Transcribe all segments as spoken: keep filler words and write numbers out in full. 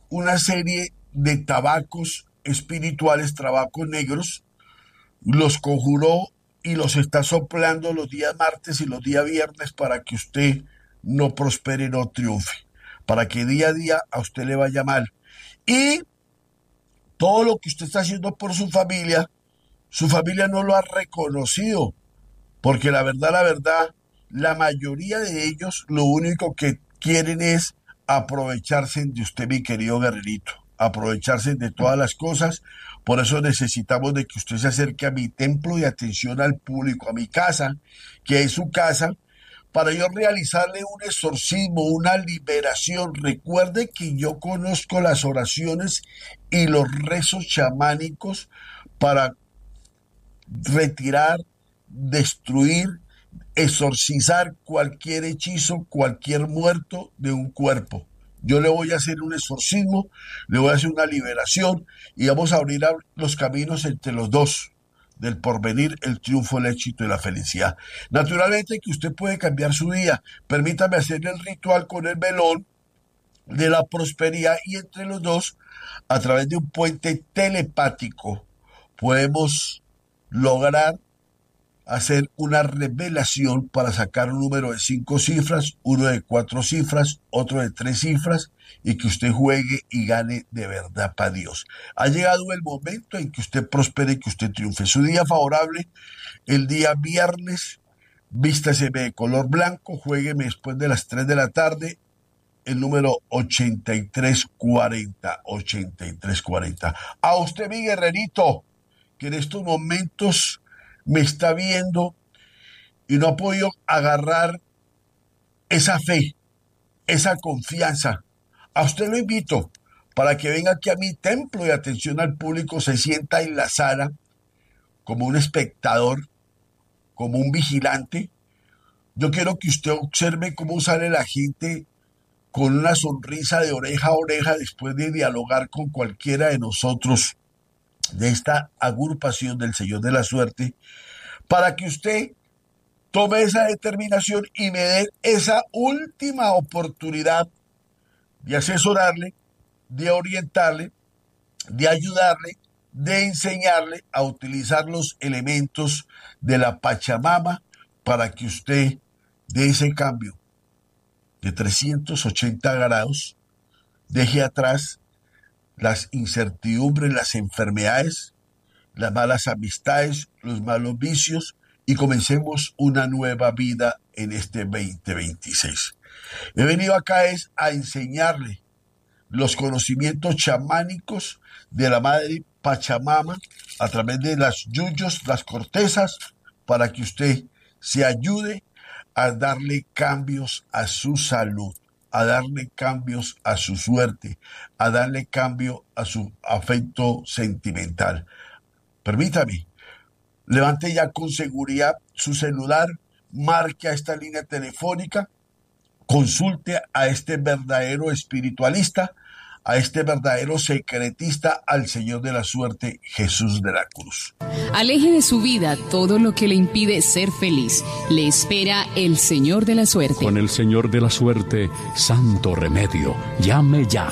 una serie de tabacos espirituales, tabacos negros, los conjuró y los está soplando los días martes y los días viernes para que usted no prospere, no triunfe, para que día a día a usted le vaya mal. Y todo lo que usted está haciendo por su familia, su familia no lo ha reconocido, porque la verdad, la verdad, la mayoría de ellos lo único que quieren es aprovecharse de usted, mi querido guerrerito, aprovecharse de todas las cosas. Por eso necesitamos de que usted se acerque a mi templo de atención al público, a mi casa, que es su casa, para yo realizarle un exorcismo, una liberación. Recuerde que yo conozco las oraciones y los rezos chamánicos para retirar, destruir, exorcizar cualquier hechizo, cualquier muerto de un cuerpo. Yo le voy a hacer un exorcismo, le voy a hacer una liberación y vamos a abrir los caminos entre los dos, del porvenir, el triunfo, el éxito y la felicidad. Naturalmente que usted puede cambiar su día. Permítame hacer el ritual con el velón de la prosperidad y entre los dos, a través de un puente telepático, podemos lograr hacer una revelación para sacar un número de cinco cifras, uno de cuatro cifras, otro de tres cifras, y que usted juegue y gane de verdad para Dios. Ha llegado el momento en que usted prospere y que usted triunfe. Su día favorable, el día viernes, vístase de color blanco, juégueme después de las tres de la tarde, el número ochenta y tres cuarenta, ochenta y tres cuarenta. A usted, mi guerrerito, que en estos momentos me está viendo y no ha podido agarrar esa fe, esa confianza. A usted lo invito para que venga aquí a mi templo de atención al público, se sienta en la sala como un espectador, como un vigilante. Yo quiero que usted observe cómo sale la gente con una sonrisa de oreja a oreja después de dialogar con cualquiera de nosotros de esta agrupación del Señor de la Suerte, para que usted tome esa determinación y me dé esa última oportunidad de asesorarle, de orientarle, de ayudarle, de enseñarle a utilizar los elementos de la Pachamama para que usted dé ese cambio de trescientos ochenta grados, deje atrás las incertidumbres, las enfermedades, las malas amistades, los malos vicios y comencemos una nueva vida en este veinte veintiséis. He venido acá es a enseñarle los conocimientos chamánicos de la madre Pachamama a través de las yuyos, las cortezas, para que usted se ayude a darle cambios a su salud, a darle cambios a su suerte, a darle cambio a su afecto sentimental. Permítame, levante ya con seguridad su celular, marque a esta línea telefónica, consulte a este verdadero espiritualista, a este verdadero secretista, al Señor de la Suerte, Jesús de la Cruz. Aleje de su vida todo lo que le impide ser feliz. Le espera el Señor de la Suerte. Con el Señor de la Suerte, santo remedio. Llame ya.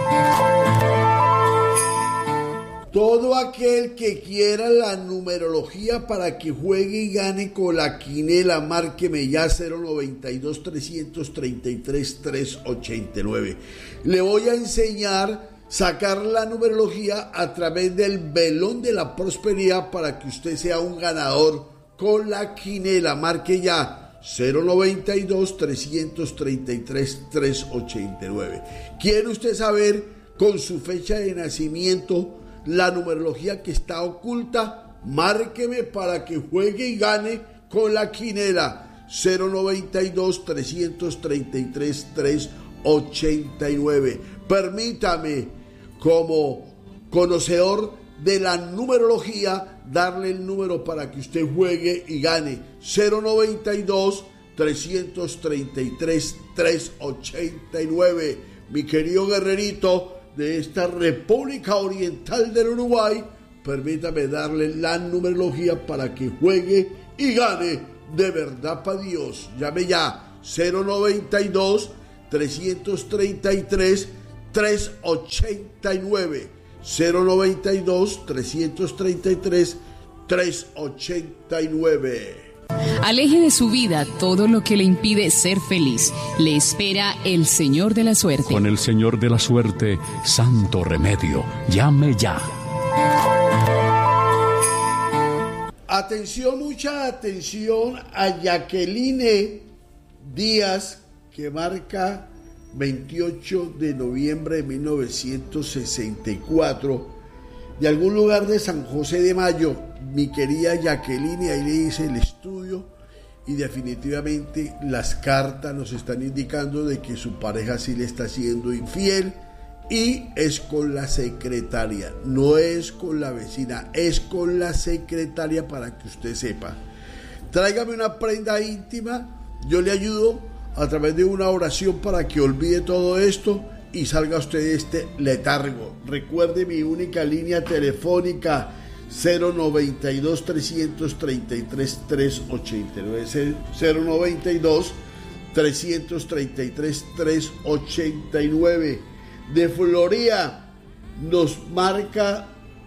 Todo aquel que quiera la numerología para que juegue y gane con la quinela, márqueme ya cero noventa y dos, trescientos treinta y tres, trescientos ochenta y nueve. Le voy a enseñar sacar la numerología a través del velón de la prosperidad para que usted sea un ganador con la quinela. Marque ya cero noventa y dos, trescientos treinta y tres, trescientos ochenta y nueve. ¿Quiere usted saber con su fecha de nacimiento la numerología que está oculta? Márqueme para que juegue y gane con la quinela cero noventa y dos, trescientos treinta y tres, trescientos ochenta y nueve. Permítame, como conocedor de la numerología, darle el número para que usted juegue y gane cero noventa y dos, trescientos treinta y tres, trescientos ochenta y nueve. Mi querido guerrerito de esta República Oriental del Uruguay, permítame darle la numerología para que juegue y gane de verdad para Dios. Llame ya cero noventa y dos, trescientos treinta y tres, tres ochenta y nueve. cero noventa y dos, trescientos treinta y tres, trescientos ochenta y nueve. Aleje de su vida todo lo que le impide ser feliz. Le espera el Señor de la Suerte. Con el Señor de la Suerte, santo remedio. Llame ya. Atención, mucha atención a Jacqueline Díaz, que marca veintiocho de noviembre de mil novecientos sesenta y cuatro, de algún lugar de San José de Mayo. Mi querida Jacqueline, ahí le hice el estudio y definitivamente las cartas nos están indicando de que su pareja sí le está siendo infiel, y es con la secretaria, no es con la vecina, es con la secretaria, para que usted sepa. Tráigame una prenda íntima, yo le ayudo a través de una oración para que olvide todo esto y salga usted de este letargo. Recuerde mi única línea telefónica, cero noventa y dos, trescientos treinta y tres, trescientos ochenta y nueve, cero noventa y dos, trescientos treinta y tres, trescientos ochenta y nueve. De Florida nos marca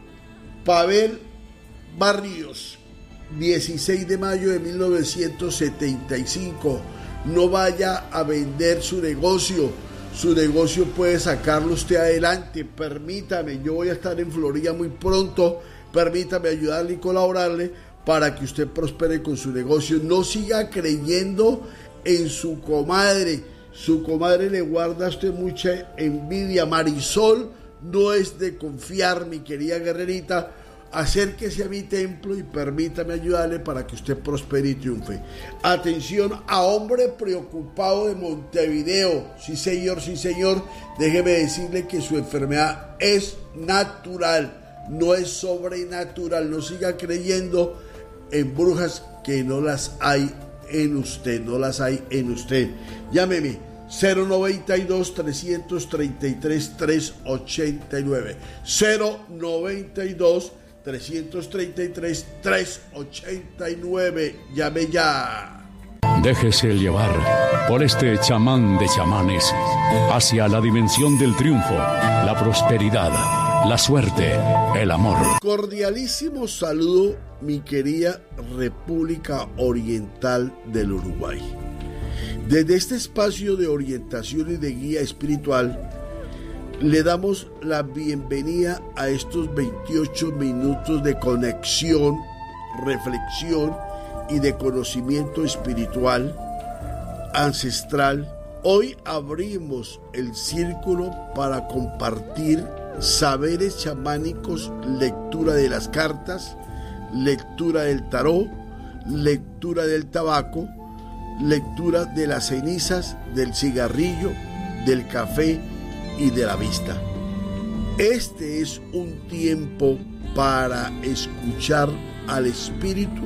Pavel Barrios, dieciséis de mayo de mil novecientos setenta y cinco. No vaya a vender su negocio, su negocio puede sacarlo usted adelante. Permítame, yo voy a estar en Florida muy pronto, permítame ayudarle y colaborarle para que usted prospere con su negocio. No siga creyendo en su comadre. Su comadre le guarda a usted mucha envidia. Marisol no es de confiar, mi querida guerrerita. Acérquese a mi templo y permítame ayudarle para que usted prospere y triunfe. Atención a hombre preocupado de Montevideo. Sí, señor, sí, señor. Déjeme decirle que su enfermedad es natural, no es sobrenatural. No siga creyendo en brujas que no las hay en usted, no las hay en usted. Llámeme cero noventa y dos, trescientos treinta y tres, trescientos ochenta y nueve, cero noventa y dos, trescientos treinta y tres, trescientos ochenta y nueve. Llame ya. Déjese llevar por este chamán de chamanes hacia la dimensión del triunfo, la prosperidad, la suerte, el amor. Cordialísimo saludo, mi querida República Oriental del Uruguay. Desde este espacio de orientación y de guía espiritual, le damos la bienvenida a estos veintiocho minutos de conexión, reflexión y de conocimiento espiritual, ancestral. Hoy abrimos el círculo para compartir saberes chamánicos, lectura de las cartas, lectura del tarot, lectura del tabaco, lectura de las cenizas, del cigarrillo, del café y de la vista. Este es un tiempo para escuchar al espíritu,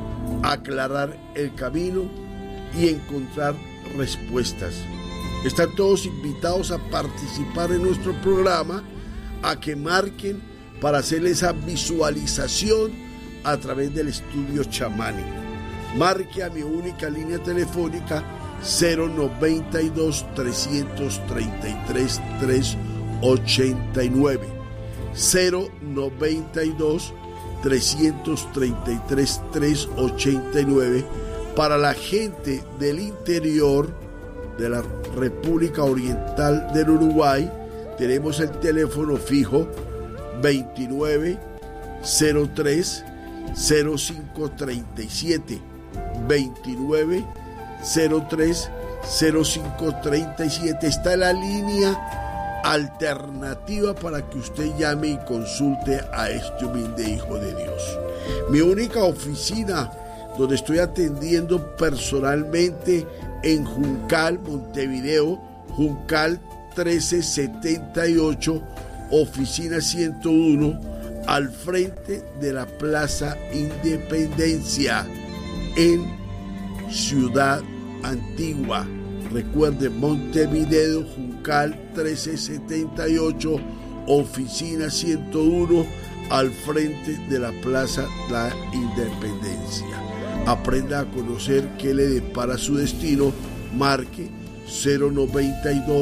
aclarar el camino y encontrar respuestas. Están todos invitados a participar en nuestro programa, a que marquen para hacer esa visualización a través del estudio chamánico. Marque a mi única línea telefónica cero noventa y dos, trescientos treinta y tres, trescientos ochenta y nueve, cero noventa y dos, trescientos treinta y tres, trescientos ochenta y nueve. Para la gente del interior de la República Oriental del Uruguay, tenemos el teléfono fijo veintinueve, cero tres, cero cinco treinta y siete, veintinueve, cero tres, cero cinco treinta y siete. Está la línea alternativa para que usted llame y consulte a este humilde hijo de Dios. Mi única oficina donde estoy atendiendo personalmente en Juncal, Montevideo, Juncal trece setenta y ocho, oficina ciento uno, al frente de la Plaza Independencia, en Ciudad Antigua. Recuerde, Montevideo, Juncal trece setenta y ocho, oficina ciento uno, al frente de la Plaza La Independencia. Aprenda a conocer qué le depara su destino. Marque cero noventa y dos,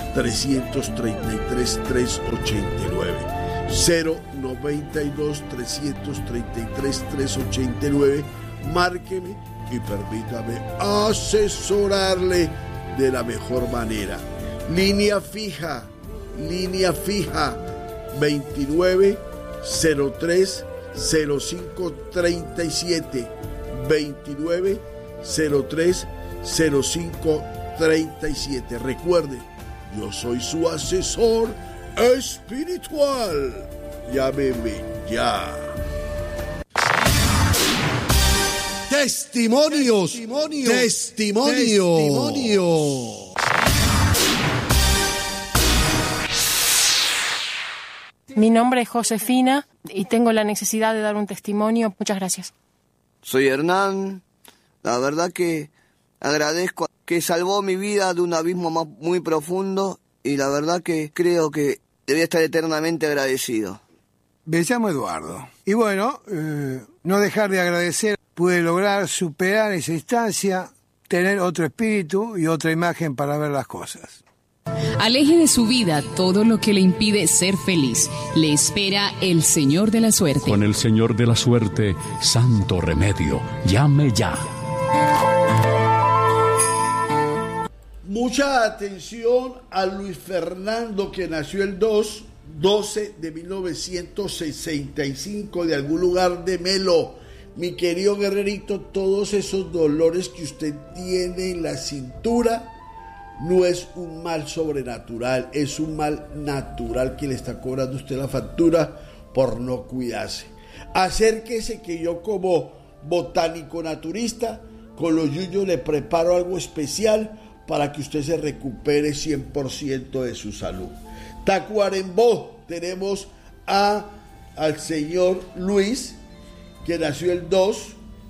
tres tres tres, tres ocho nueve. cero noventa y dos, trescientos treinta y tres, trescientos ochenta y nueve. Márqueme y permítame asesorarle de la mejor manera. Línea fija, línea fija, veintinueve cero tres cero cinco treinta y siete, veintinueve cero tres cero cinco treinta y siete. Recuerde, yo soy su asesor espiritual. Llámeme ya. Testimonios, testimonios, testimonios. testimonios. Mi nombre es Josefina y tengo la necesidad de dar un testimonio. Muchas gracias. Soy Hernán. La verdad que agradezco que salvó mi vida de un abismo más, muy profundo, y la verdad que creo que debería estar eternamente agradecido. Me llamo Eduardo. Y bueno, eh, no dejar de agradecer. Pude lograr superar esa instancia, tener otro espíritu y otra imagen para ver las cosas. Aleje de su vida todo lo que le impide ser feliz. Le espera el Señor de la Suerte. Con el Señor de la Suerte, santo remedio. Llame ya. Mucha atención a Luis Fernando, que nació el dos doce de mil novecientos sesenta y cinco de algún lugar de Melo. Mi querido guerrerito, todos esos dolores que usted tiene en la cintura no es un mal sobrenatural, es un mal natural que le está cobrando usted la factura por no cuidarse. Acérquese, que yo, como botánico naturista, con los yuyos le preparo algo especial para que usted se recupere cien por ciento de su salud. Tacuarembó, tenemos a, al señor Luis, que nació el dos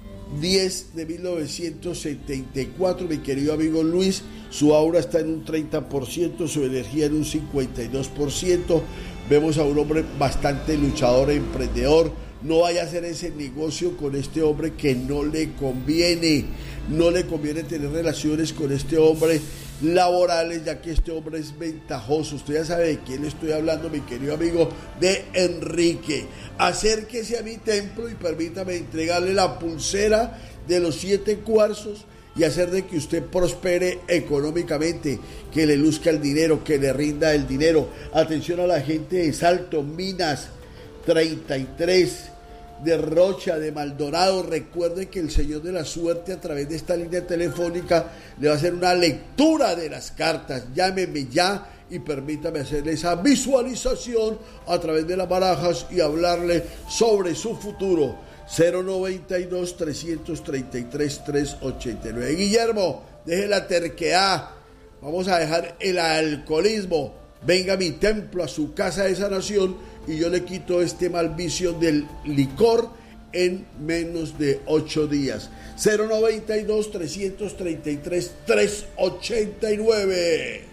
diez de mil novecientos setenta y cuatro. Mi querido amigo Luis, su aura está en un treinta por ciento, su energía en un cincuenta y dos por ciento. Vemos a un hombre bastante luchador e emprendedor. No vaya a hacer ese negocio con este hombre que no le conviene. No le conviene tener relaciones con este hombre laborales, ya que este hombre es ventajoso. Usted ya sabe de quién estoy hablando, mi querido amigo, de Enrique. Acérquese a mi templo y permítame entregarle la pulsera de los siete cuarzos y hacer de que usted prospere económicamente, que le luzca el dinero, que le rinda el dinero. Atención a la gente de Salto, Minas, treinta y tres, de Rocha, de Maldonado. Recuerde que el Señor de la Suerte, a través de esta línea telefónica, le va a hacer una lectura de las cartas. Llámeme ya y permítame hacerle esa visualización a través de las barajas y hablarle sobre su futuro. Cero noventa y dos, trescientos treinta y tres, trescientos ochenta y nueve. Guillermo, deje la terquedad. Vamos a dejar el alcoholismo. Venga a mi templo, a su casa de sanación, y yo le quito este mal vicio del licor en menos de ocho días. Cero noventa y dos, trescientos treinta y tres, trescientos ochenta y nueve.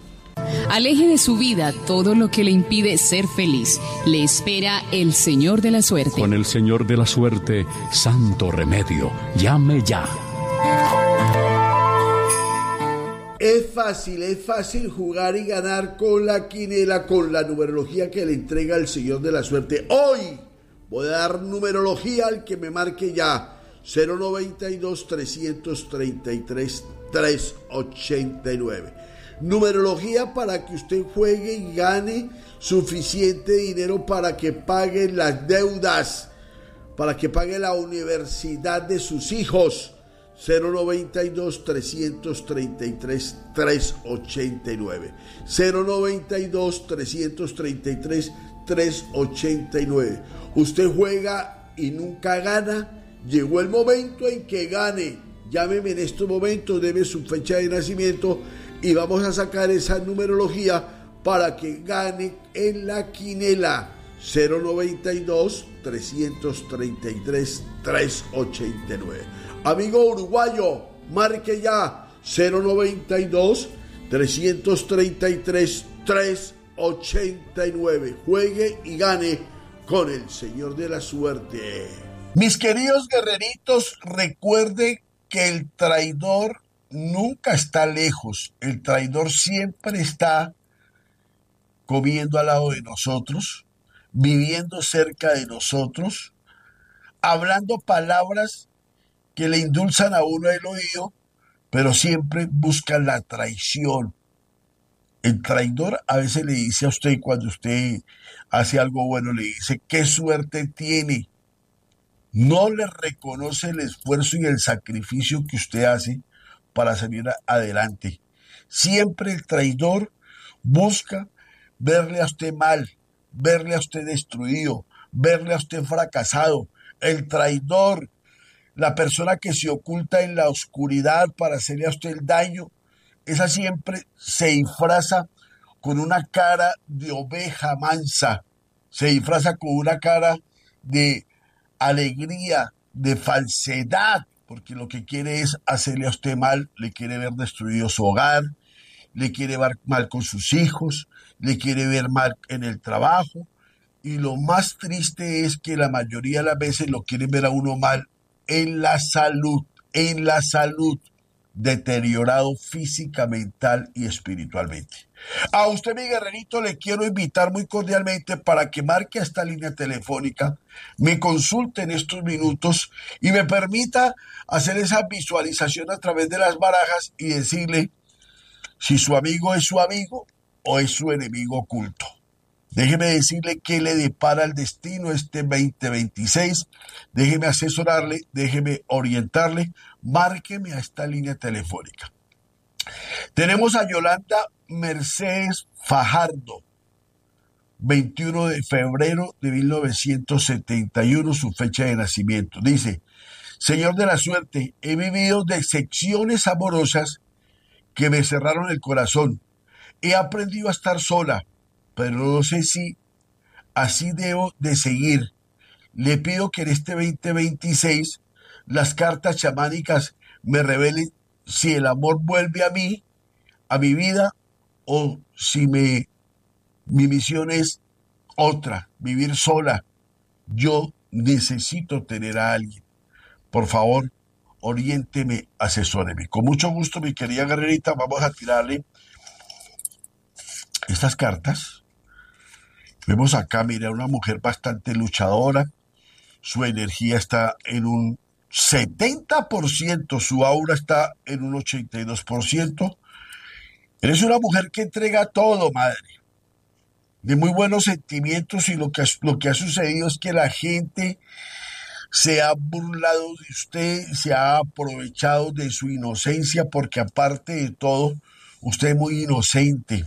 Aleje de su vida todo lo que le impide ser feliz. Le espera el Señor de la Suerte. Con el Señor de la Suerte, santo remedio. Llame ya. Es fácil, es fácil jugar y ganar con la quinela, con la numerología que le entrega el Señor de la Suerte. Hoy voy a dar numerología al que me marque ya. Cero noventa y dos, trescientos treinta y tres, trescientos ochenta y nueve. Numerología para que usted juegue y gane suficiente dinero para que pague las deudas, para que pague la universidad de sus hijos. Cero noventa y dos, trescientos treinta y tres, trescientos ochenta y nueve. Cero noventa y dos, trescientos treinta y tres, trescientos ochenta y nueve. Usted juega y nunca gana. Llegó el momento en que gane. Llámeme en estos momentos, deme su fecha de nacimiento y vamos a sacar esa numerología para que gane en la quinela. Cero noventa y dos, trescientos treinta y tres, trescientos ochenta y nueve. Amigo uruguayo, marque ya. Cero noventa y dos, trescientos treinta y tres, trescientos ochenta y nueve. Juegue y gane con el Señor de la Suerte. Mis queridos guerreritos, recuerde que el traidor nunca está lejos. El traidor siempre está comiendo al lado de nosotros, viviendo cerca de nosotros, hablando palabras que le endulzan a uno el oído, pero siempre buscan la traición. El traidor a veces le dice a usted, cuando usted hace algo bueno, le dice, qué suerte tiene. No le reconoce el esfuerzo y el sacrificio que usted hace para salir adelante. Siempre el traidor busca verle a usted mal, verle a usted destruido, verle a usted fracasado. El traidor, la persona que se oculta en la oscuridad para hacerle a usted el daño, esa siempre se disfraza con una cara de oveja mansa, se disfraza con una cara de alegría, de falsedad, porque lo que quiere es hacerle a usted mal, le quiere ver destruido su hogar, le quiere ver mal con sus hijos, le quiere ver mal en el trabajo, y lo más triste es que la mayoría de las veces lo quieren ver a uno mal en la salud, en la salud, deteriorado física, mental y espiritualmente. A usted, mi guerrerito, le quiero invitar muy cordialmente para que marque esta línea telefónica, me consulte en estos minutos y me permita hacer esa visualización a través de las barajas y decirle si su amigo es su amigo o es su enemigo oculto. Déjeme decirle qué le depara el destino este veinte veintiséis. Déjeme asesorarle, déjeme orientarle. Márqueme a esta línea telefónica. Tenemos a Yolanda Mercedes Fajardo, veintiuno de febrero de mil novecientos setenta y uno, su fecha de nacimiento. Dice, Señor de la suerte, he vivido decepciones amorosas que me cerraron el corazón. He aprendido a estar sola, pero no sé si así debo de seguir. Le pido que en este veinte veintiséis las cartas chamánicas me revelen si el amor vuelve a mí, a mi vida, o si me, mi misión es otra, vivir sola. Yo necesito tener a alguien. Por favor, oriénteme, asesóreme. Con mucho gusto, mi querida guerrerita, vamos a tirarle estas cartas. Vemos acá, mira, una mujer bastante luchadora. Su energía está en un setenta por ciento, su aura está en un ochenta y dos por ciento. Eres una mujer que entrega todo, madre, de muy buenos sentimientos, y lo que, lo que ha sucedido es que la gente se ha burlado de usted, se ha aprovechado de su inocencia, porque aparte de todo, usted es muy inocente.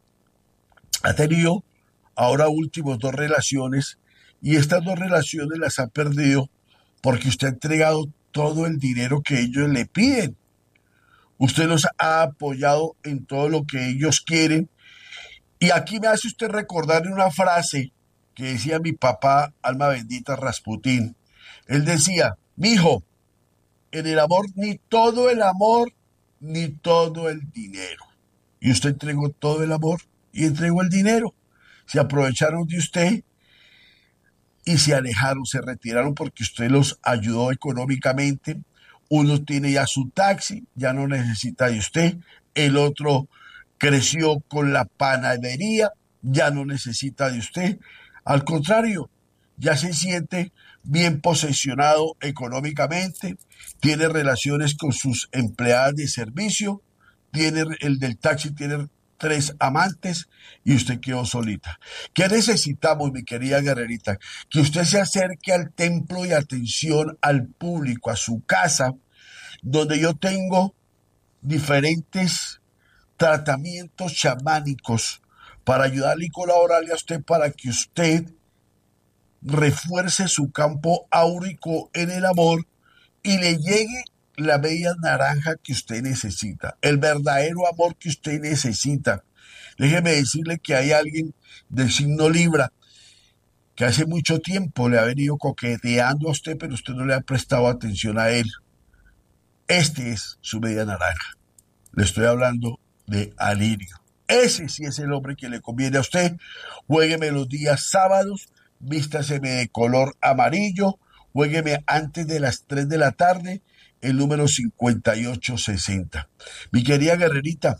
Ha tenido ahora últimos dos relaciones, y estas dos relaciones las ha perdido porque usted ha entregado todo el dinero que ellos le piden. Usted los ha apoyado en todo lo que ellos quieren. Y aquí me hace usted recordar una frase que decía mi papá, alma bendita, Rasputín. Él decía, mijo, en el amor ni todo el amor, ni todo el dinero. Y usted entregó todo el amor y entregó el dinero. Se aprovecharon de usted y se alejaron, se retiraron porque usted los ayudó económicamente. Uno tiene ya su taxi, ya no necesita de usted. El otro creció con la panadería, ya no necesita de usted. Al contrario, ya se siente bien posesionado económicamente, tiene relaciones con sus empleadas de servicio, tiene el del taxi, tiene tres amantes y usted quedó solita. ¿Qué necesitamos, mi querida guerrerita? Que usted se acerque al templo y atención al público, a su casa, donde yo tengo diferentes tratamientos chamánicos para ayudarle y colaborarle a usted para que usted refuerce su campo áurico en el amor y le llegue la media naranja que usted necesita, el verdadero amor que usted necesita. Déjeme decirle que hay alguien del signo Libra que hace mucho tiempo le ha venido coqueteando a usted, pero usted no le ha prestado atención a él. Este es su media naranja. Le estoy hablando de Alirio. Ese sí es el hombre que le conviene a usted. Juégueme los días sábados, vístaseme de color amarillo, juégueme antes de las tres de la tarde el número cincuenta y ocho sesenta. Mi querida guerrerita,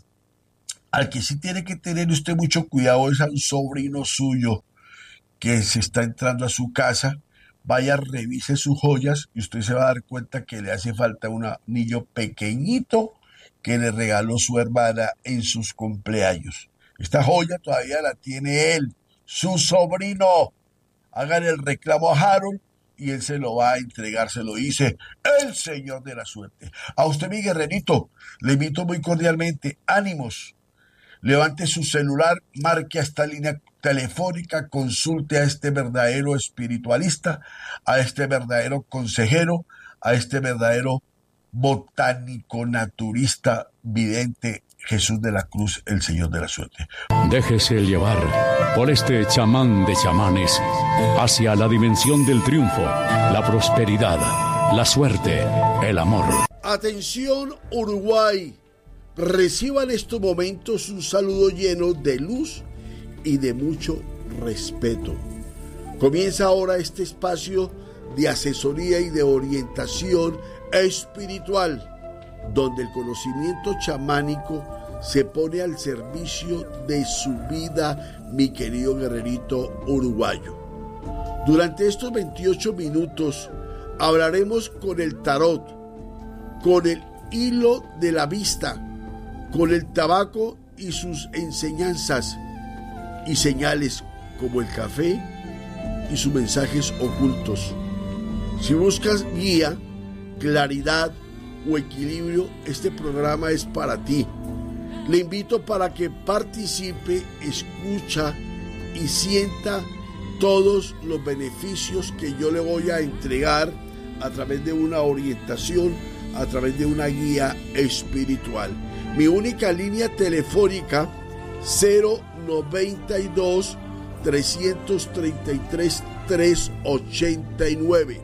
al que sí tiene que tener usted mucho cuidado es a un sobrino suyo que se está entrando a su casa. Vaya, revise sus joyas y usted se va a dar cuenta que le hace falta un anillo pequeñito que le regaló su hermana en sus cumpleaños. Esta joya todavía la tiene él, su sobrino. Hagan el reclamo a Harold y él se lo va a entregar, se lo dice el Señor de la Suerte. A usted, mi guerrerito, le invito muy cordialmente, ánimos. Levante su celular, marque a esta línea telefónica, consulte a este verdadero espiritualista, a este verdadero consejero, a este verdadero botánico, naturista, vidente, Jesús de la Cruz, el Señor de la Suerte. Déjese llevar por este chamán de chamanes hacia la dimensión del triunfo, la prosperidad, la suerte, el amor. Atención, Uruguay. Reciban en estos momentos un saludo lleno de luz y de mucho respeto. Comienza ahora este espacio de asesoría y de orientación espiritual, donde el conocimiento chamánico se pone al servicio de su vida, mi querido guerrerito uruguayo. Durante estos veintiocho minutos hablaremos con el tarot, con el hilo de la vista, con el tabaco y sus enseñanzas y señales como el café y sus mensajes ocultos. Si buscas guía, claridad o equilibrio, este programa es para ti. Le invito para que participe, escucha y sienta todos los beneficios que yo le voy a entregar a través de una orientación, a través de una guía espiritual. Mi única línea telefónica cero noventa y dos, trescientos treinta y tres, trescientos ochenta y nueve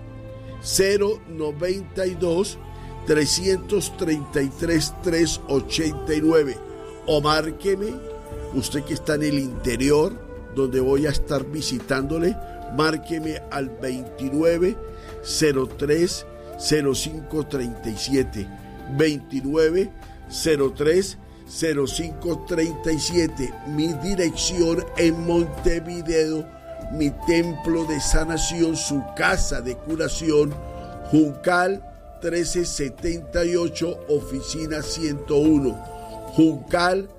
cero noventa y dos, trescientos treinta y tres, trescientos ochenta y nueve o márqueme, usted que está en el interior donde voy a estar visitándole, márqueme al veintinueve, cero tres, cero cinco treinta y siete veintinueve, cero tres, cero cinco treinta y siete. Mi dirección en Montevideo, mi templo de sanación, su casa de curación, Juncal trece setenta y ocho, oficina ciento uno. Juncal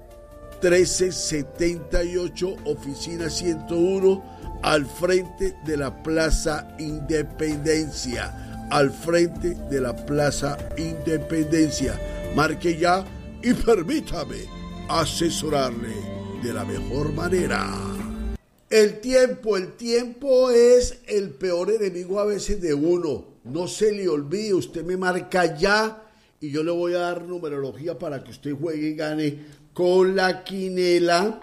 trece setenta y ocho, oficina ciento uno, al frente de la Plaza Independencia, al frente de la Plaza Independencia. Marque ya y permítame asesorarle de la mejor manera. El tiempo, el tiempo es el peor enemigo a veces de uno. No se le olvide, usted me marca ya y yo le voy a dar numerología para que usted juegue y gane con la quinela,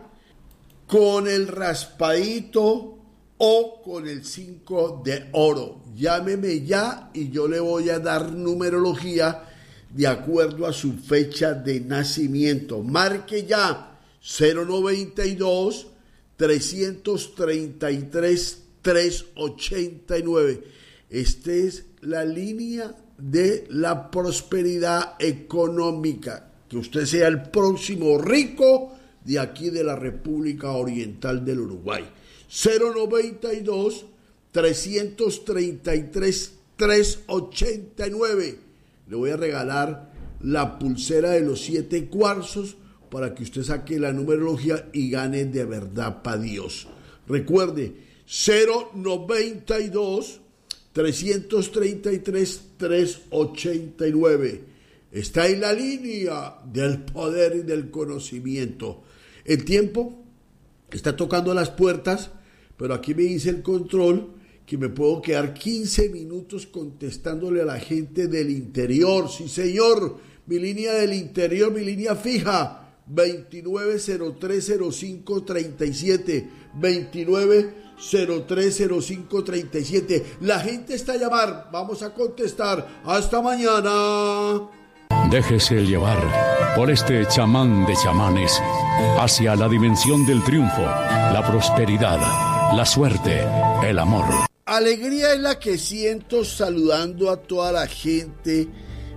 con el raspadito o con el cinco de oro. Llámeme ya y yo le voy a dar numerología de acuerdo a su fecha de nacimiento. Marque ya cero noventa y dos, trescientos treinta y tres, trescientos ochenta y nueve. Esta es la línea de la prosperidad económica. Que usted sea el próximo rico de aquí de la República Oriental del Uruguay. cero noventa y dos, trescientos treinta y tres, trescientos ochenta y nueve. Le voy a regalar la pulsera de los siete cuarzos para que usted saque la numerología y gane de verdad para Dios. Recuerde, cero noventa y dos, trescientos treinta y tres, trescientos ochenta y nueve. Está en la línea del poder y del conocimiento. El tiempo está tocando las puertas, pero aquí me dice el control que me puedo quedar quince minutos contestándole a la gente del interior. Sí, señor, mi línea del interior, mi línea fija, veintinueve, cero tres, cero cinco, treinta y siete, veintinueve, cero tres, cero cinco, treinta y siete. La gente está a llamar, vamos a contestar. Hasta mañana. Déjese llevar por este chamán de chamanes hacia la dimensión del triunfo, la prosperidad, la suerte, el amor. Alegría es la que siento saludando a toda la gente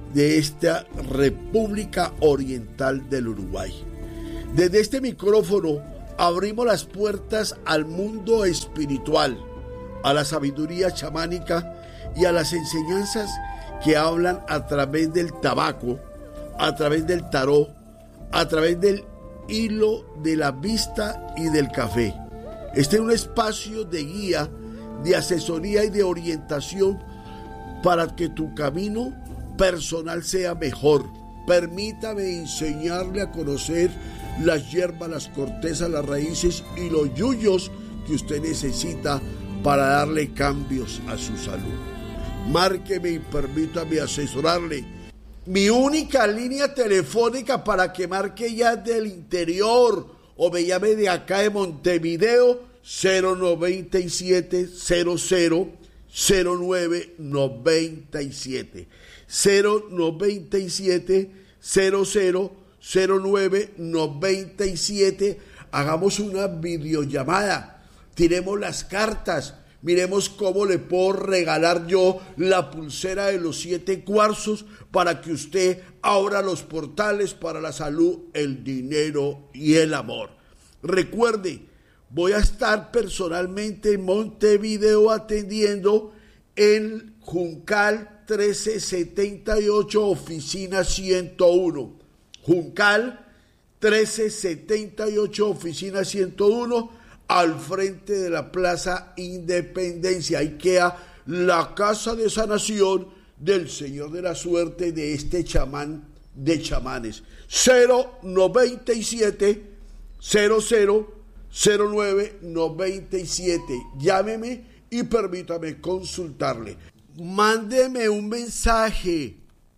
de esta República Oriental del Uruguay. Desde este micrófono abrimos las puertas al mundo espiritual, a la sabiduría chamánica y a las enseñanzas que hablan a través del tabaco, a través del tarot, a través del hilo de la vista y del café. Este es un espacio de guía, de asesoría y de orientación para que tu camino personal sea mejor. Permítame enseñarle a conocer las hierbas, las cortezas, las raíces y los yuyos que usted necesita para darle cambios a su salud. Márqueme y permítame asesorarle. Mi única línea telefónica para que marque ya del interior o me llame de acá de Montevideo, cero noventa y siete, cero cero, cero nueve noventa y siete. cero noventa y siete, cero cero, cero nueve noventa y siete. Hagamos una videollamada, tiremos las cartas, miremos cómo le puedo regalar yo la pulsera de los siete cuarzos para que usted abra los portales para la salud, el dinero y el amor. Recuerde, voy a estar personalmente en Montevideo atendiendo en Juncal trece setenta y ocho, oficina ciento uno. Juncal trece setenta y ocho, oficina ciento uno, al frente de la Plaza Independencia. Ahí queda la casa de sanación del Señor de la Suerte, de este chamán de chamanes. cero noventa y siete, cero cero, cero nueve noventa y siete. Llámeme y permítame consultarle. Mándeme un mensaje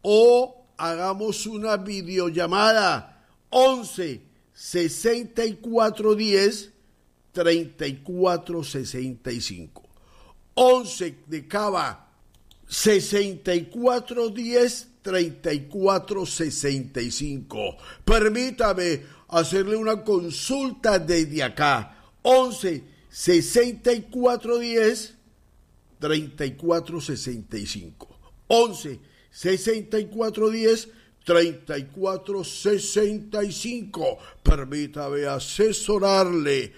o hagamos una videollamada. once sesenta y cuatro diez, treinta y cuatro sesenta y cinco. once de Cava, sesenta y cuatro diez, treinta y cuatro sesenta y cinco. Permítame hacerle una consulta desde acá. once sesenta y cuatro diez, treinta y cuatro sesenta y cinco. once sesenta y cuatro diez, treinta y cuatro sesenta y cinco. Permítame asesorarle.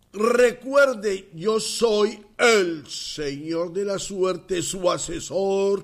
Recuerde, yo soy el Señor de la Suerte, su asesor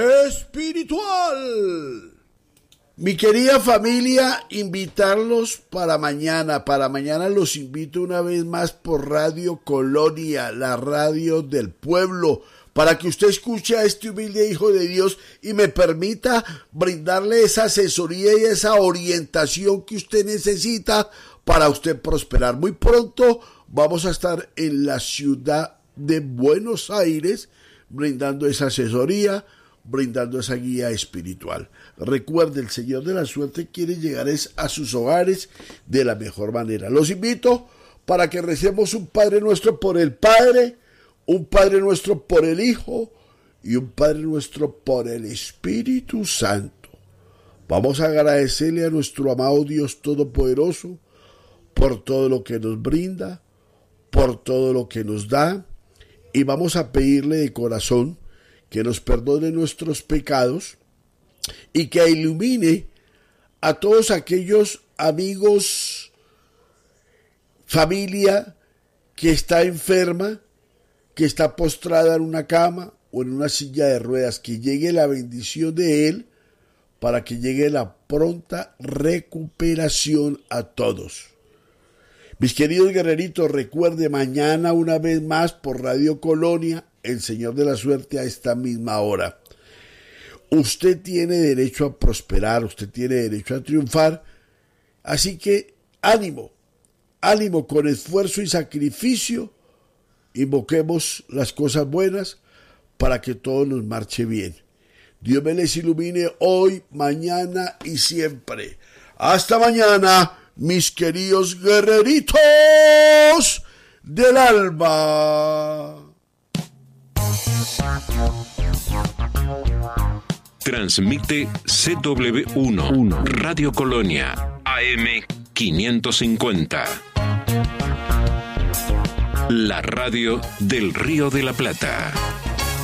espiritual. Mi querida familia, invitarlos para mañana. Para mañana los invito una vez más por Radio Colonia, la radio del pueblo, para que usted escuche a este humilde hijo de Dios y me permita brindarle esa asesoría y esa orientación que usted necesita para usted prosperar. Muy pronto vamos a estar en la ciudad de Buenos Aires brindando esa asesoría, brindando esa guía espiritual. Recuerde, el Señor de la Suerte quiere llegar a sus hogares de la mejor manera. Los invito para que recemos un Padre Nuestro por el Padre, un Padre Nuestro por el Hijo y un Padre Nuestro por el Espíritu Santo. Vamos a agradecerle a nuestro amado Dios Todopoderoso por todo lo que nos brinda, por todo lo que nos da, y vamos a pedirle de corazón que nos perdone nuestros pecados y que ilumine a todos aquellos amigos, familia que está enferma, que está postrada en una cama o en una silla de ruedas, que llegue la bendición de Él para que llegue la pronta recuperación a todos. Mis queridos guerreritos, recuerde, mañana una vez más por Radio Colonia, el Señor de la Suerte a esta misma hora. Usted tiene derecho a prosperar, usted tiene derecho a triunfar, así que ánimo, ánimo con esfuerzo y sacrificio, invoquemos las cosas buenas para que todo nos marche bien. Dios me les ilumine hoy, mañana y siempre. Hasta mañana, mis queridos guerreritos del alma. Transmite C W uno, Radio Colonia, A M quinientos cincuenta. La radio del Río de la Plata.